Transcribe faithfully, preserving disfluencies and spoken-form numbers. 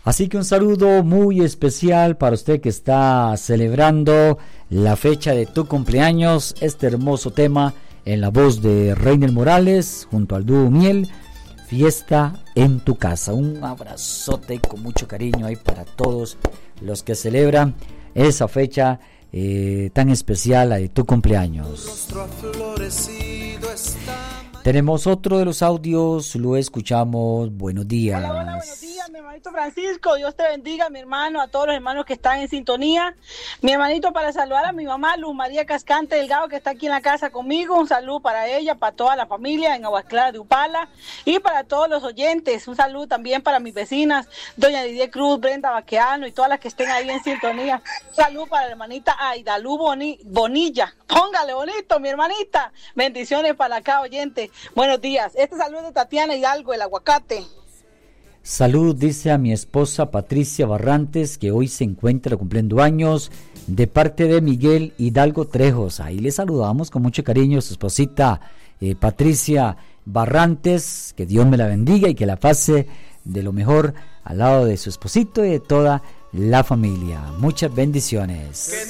Así que un saludo muy especial para usted que está celebrando la fecha de tu cumpleaños. Este hermoso tema en la voz de Reiner Morales junto al dúo Miel, Fiesta en tu casa. Un abrazote con mucho cariño ahí para todos los que celebran esa fecha eh, tan especial, la de tu cumpleaños. Tenemos otro de los audios, lo escuchamos. Buenos días. Hola, hola, buenos días, mi hermanito Francisco. Dios te bendiga, mi hermano, a todos los hermanos que están en sintonía. Mi hermanito, para saludar a mi mamá, Luz María Cascante Delgado, que está aquí en la casa conmigo. Un saludo para ella, para toda la familia en Aguas Claras de Upala y para todos los oyentes. Un saludo también para mis vecinas, doña Didier Cruz, Brenda Baqueano y todas las que estén ahí en sintonía. Un saludo para la hermanita Aidalú Boni- Bonilla. Póngale bonito, mi hermanita. Bendiciones para acá, oyente. Buenos días. Este saludo de Tatiana Hidalgo, el aguacate. Salud, dice a mi esposa Patricia Barrantes, que hoy se encuentra cumpliendo años, de parte de Miguel Hidalgo Trejos. Ahí le saludamos con mucho cariño a su esposita eh, Patricia Barrantes. Que Dios me la bendiga y que la pase de lo mejor al lado de su esposito y de toda la familia. Muchas bendiciones.